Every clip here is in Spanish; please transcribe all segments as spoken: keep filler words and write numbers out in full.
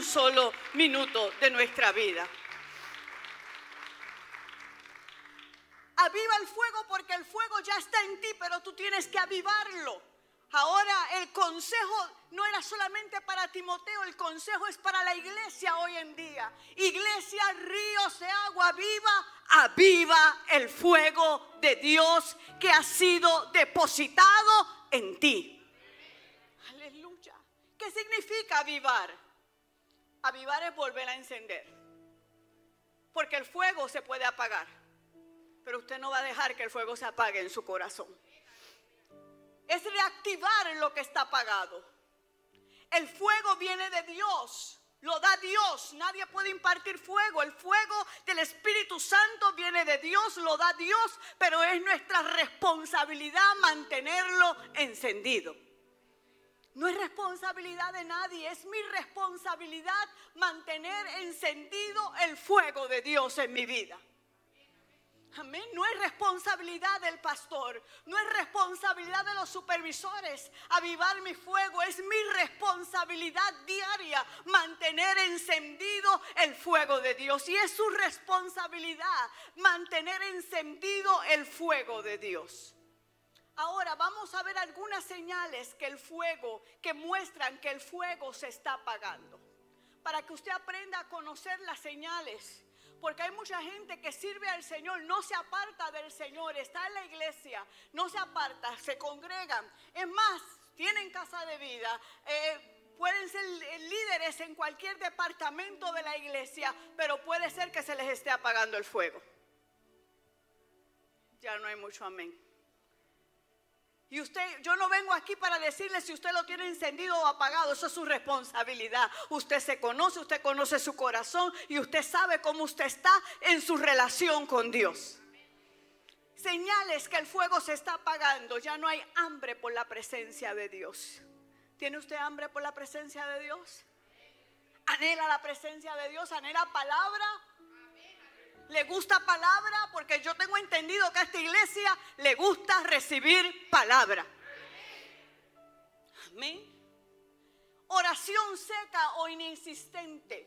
un solo minuto de nuestra vida. Aviva el fuego porque el fuego ya está en ti, pero tú tienes que avivarlo. Ahora el consejo no era solamente para Timoteo, el consejo es para la iglesia hoy en día. Iglesia, ríos de agua viva, aviva el fuego de Dios que ha sido depositado en ti. Aleluya. ¿Qué significa avivar? Avivar es volver a encender. Porque el fuego se puede apagar, pero usted no va a dejar que el fuego se apague en su corazón. Es reactivar lo que está apagado. El fuego viene de Dios, lo da Dios. Nadie puede impartir fuego. El fuego del Espíritu Santo viene de Dios, lo da Dios, pero es nuestra responsabilidad mantenerlo encendido. No es responsabilidad de nadie, es mi responsabilidad mantener encendido el fuego de Dios en mi vida. Amén. No es responsabilidad del pastor, no es responsabilidad de los supervisores avivar mi fuego, es mi responsabilidad diaria mantener encendido el fuego de Dios. Y es su responsabilidad mantener encendido el fuego de Dios. Ahora vamos a ver algunas señales que el fuego, que muestran que el fuego se está apagando, para que usted aprenda a conocer las señales. Porque hay mucha gente que sirve al Señor, no se aparta del Señor, está en la iglesia, no se aparta, se congregan. Es más, tienen casa de vida, eh, pueden ser líderes en cualquier departamento de la iglesia, pero puede ser que se les esté apagando el fuego. Ya no hay mucho amén. Y usted, yo no vengo aquí para decirle si usted lo tiene encendido o apagado, eso es su responsabilidad. Usted se conoce, usted conoce su corazón y usted sabe cómo usted está en su relación con Dios. Señales que el fuego se está apagando, ya no hay hambre por la presencia de Dios. ¿Tiene usted hambre por la presencia de Dios? ¿Anhela la presencia de Dios? ¿Anhela palabra? ¿Le gusta palabra? Porque yo tengo entendido que a esta iglesia le gusta recibir palabra. Amén. Oración seca o inexistente.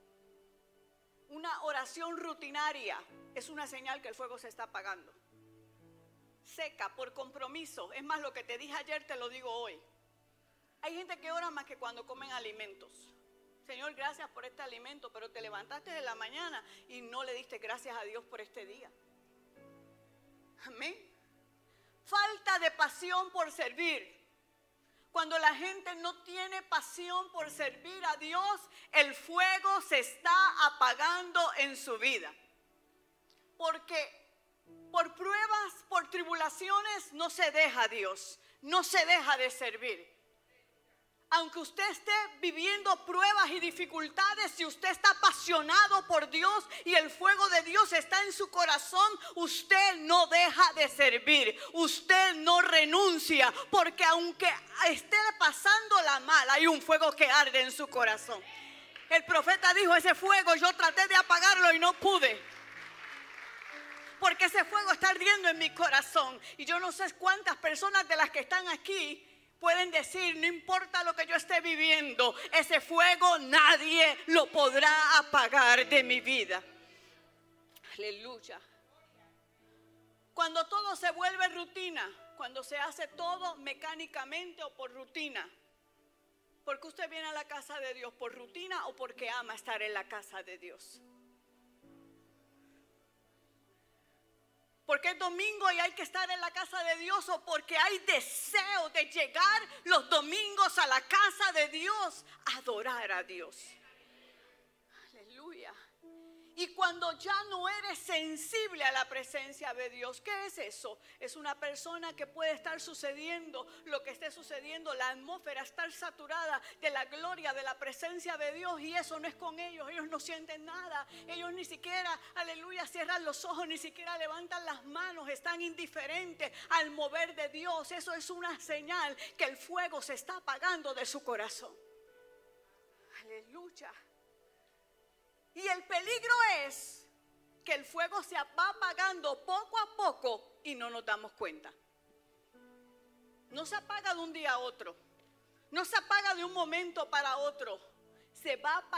Una oración rutinaria es una señal que el fuego se está apagando. Seca, por compromiso. Es más, lo que te dije ayer te lo digo hoy. Hay gente que ora más que cuando comen alimentos. Señor, gracias por este alimento, pero te levantaste de la mañana y no le diste gracias a Dios por este día. Amén. Falta de pasión por servir. Cuando la gente no tiene pasión por servir a Dios, el fuego se está apagando en su vida. Porque por pruebas, por tribulaciones, no se deja a Dios, no se deja de servir. Aunque usted esté viviendo pruebas y dificultades, si usted está apasionado por Dios y el fuego de Dios está en su corazón, usted no deja de servir, usted no renuncia, porque aunque esté pasándola mal, hay un fuego que arde en su corazón. El profeta dijo, ese fuego yo traté de apagarlo y no pude, porque ese fuego está ardiendo en mi corazón. Y yo no sé cuántas personas de las que están aquí pueden decir, no importa lo que yo esté viviendo, ese fuego nadie lo podrá apagar de mi vida. Aleluya. Cuando todo se vuelve rutina, cuando se hace todo mecánicamente o por rutina. ¿Por qué usted viene a la casa de Dios? ¿Por rutina o porque ama estar en la casa de Dios? Porque es domingo y hay que estar en la casa de Dios, o porque hay deseo de llegar los domingos a la casa de Dios a adorar a Dios. Aleluya. Y cuando ya no eres sensible a la presencia de Dios, ¿qué es eso? Es una persona que puede estar sucediendo lo que esté sucediendo, la atmósfera estar saturada de la gloria, de la presencia de Dios, y eso no es con ellos. Ellos no sienten nada, ellos ni siquiera, aleluya, cierran los ojos, ni siquiera levantan las manos, están indiferentes al mover de Dios. Eso es una señal que el fuego se está apagando de su corazón. Aleluya. Y el peligro es que el fuego se va apagando poco a poco y no nos damos cuenta. No se apaga de un día a otro. No se apaga de un momento para otro. Se va apagando.